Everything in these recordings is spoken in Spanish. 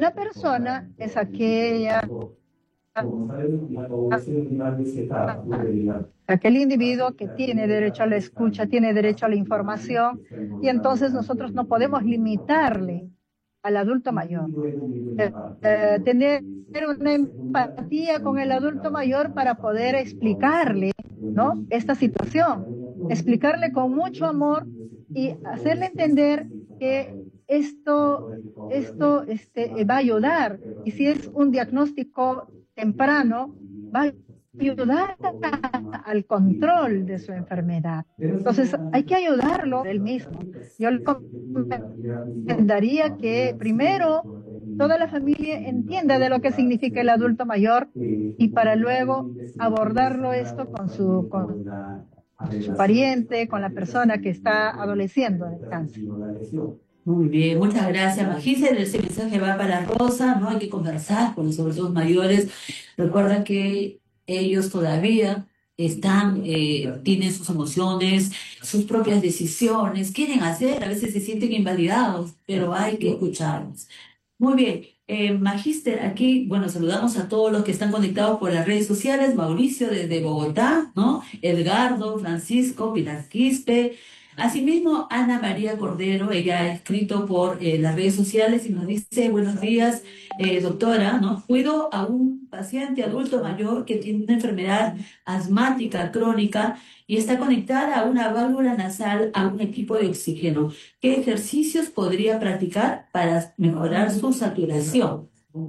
una persona es aquel individuo que tiene derecho a la escucha, tiene derecho a la información, y entonces nosotros no podemos limitarle al adulto mayor. Tener una empatía con el adulto mayor para poder explicarle, ¿no?, esta situación, explicarle con mucho amor y hacerle entender que esto va a ayudar, y si es un diagnóstico temprano, va a ayudar al control de su enfermedad. Entonces, hay que ayudarlo él mismo. Yo le recomendaría que primero toda la familia entienda de lo que significa el adulto mayor, y para luego abordarlo esto con su pariente, con la persona que está adoleciendo del cáncer. Muy bien, muchas gracias, Magíster. Ese mensaje va para Rosa, ¿no? Hay que conversar con los adultos mayores. Recuerda que ellos todavía tienen sus emociones, sus propias decisiones, quieren hacer, a veces se sienten invalidados, pero hay que escucharlos. Muy bien, Magíster, aquí, bueno, saludamos a todos los que están conectados por las redes sociales. Mauricio desde Bogotá, ¿no? Edgardo, Francisco, Pilar Quispe. Asimismo, Ana María Cordero, ella ha escrito por las redes sociales y nos dice: buenos días, doctora, ¿no? Cuido a un paciente adulto mayor que tiene una enfermedad asmática crónica y está conectada a una válvula nasal, a un equipo de oxígeno. ¿Qué ejercicios podría practicar para mejorar su saturación?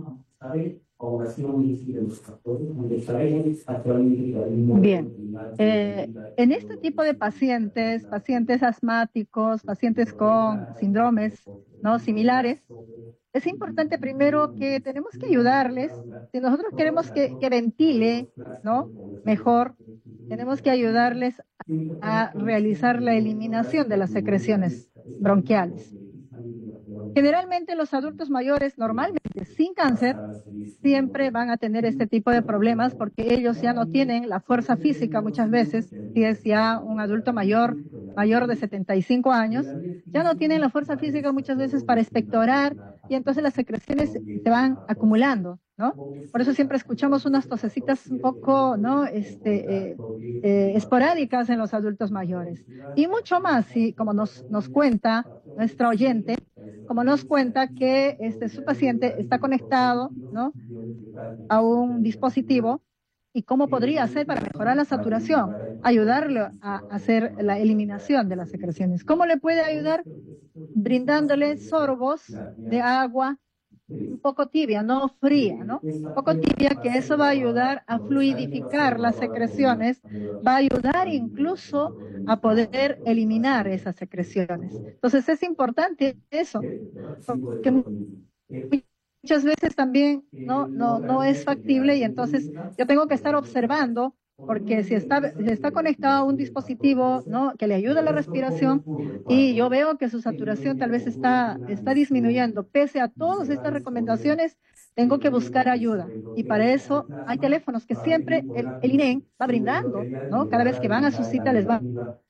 Bien, en este tipo de pacientes asmáticos, pacientes con síndromes, ¿no?, similares, es importante primero que tenemos que ayudarles. Si nosotros queremos que ventile, ¿no?, mejor, tenemos que ayudarles a realizar la eliminación de las secreciones bronquiales. Generalmente los adultos mayores, normalmente sin cáncer, siempre van a tener este tipo de problemas porque ellos ya no tienen la fuerza física muchas veces. Si es ya un adulto mayor de 75 años, ya no tienen la fuerza física muchas veces para expectorar, y entonces las secreciones se van acumulando, ¿no? Por eso siempre escuchamos unas tosecitas un poco, ¿no?, esporádicas en los adultos mayores. Y mucho más, si, como nos cuenta nuestra oyente, como nos cuenta que su paciente está conectado, ¿no?, a un dispositivo, y cómo podría hacer para mejorar la saturación, ayudarlo a hacer la eliminación de las secreciones. ¿Cómo le puede ayudar? Brindándole sorbos de agua un poco tibia, no fría, ¿no? Un poco tibia, que eso va a ayudar a fluidificar las secreciones, va a ayudar incluso a poder eliminar esas secreciones. Entonces es importante eso, porque muchas veces también no es factible, y entonces yo tengo que estar observando, porque si está conectado a un dispositivo, ¿no?, que le ayuda a la respiración, y yo veo que su saturación tal vez está disminuyendo, pese a todas estas recomendaciones, tengo que buscar ayuda. Y para eso hay teléfonos que siempre el INEM va brindando, ¿no? Cada vez que van a su cita les va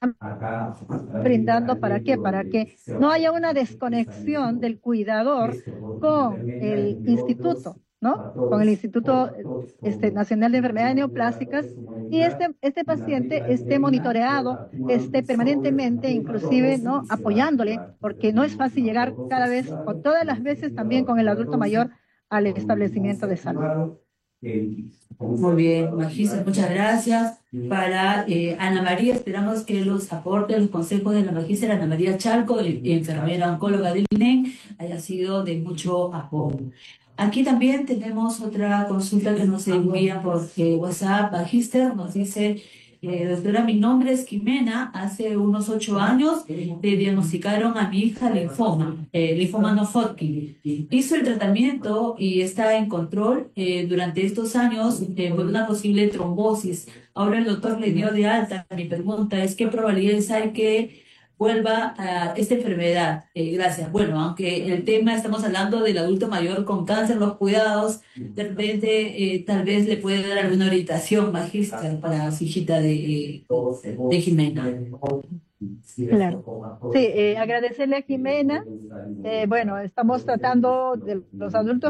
brindando. ¿Para qué? Para que no haya una desconexión del cuidador con el instituto, ¿no?, con el Instituto Nacional de Enfermedades Neoplásicas, y este paciente esté monitoreado, esté permanentemente, inclusive, ¿no?, apoyándole, porque no es fácil llegar cada vez, o todas las veces también con el adulto mayor, al establecimiento de salud. Muy bien, Magíster, muchas gracias. Para Ana María, esperamos que los aportes, los consejos de la Magíster Ana María Chalco, enfermera oncóloga del INEM, haya sido de mucho apoyo. Aquí también tenemos otra consulta que nos envía por WhatsApp. Magíster nos dice: doctora, mi nombre es Jimena. Hace unos 8 años le diagnosticaron a mi hija linfoma no Hodgkin. Hizo el tratamiento y está en control durante estos años por una posible trombosis. Ahora el doctor le dio de alta. Mi pregunta es: ¿qué probabilidades hay que vuelva a esta enfermedad? Gracias. Bueno, aunque el tema, estamos hablando del adulto mayor con cáncer, los cuidados, de repente tal vez le puede dar alguna orientación, Magíster, para su hijita de Jimena. Claro. Sí, agradecerle a Jimena. Bueno, estamos tratando de los adultos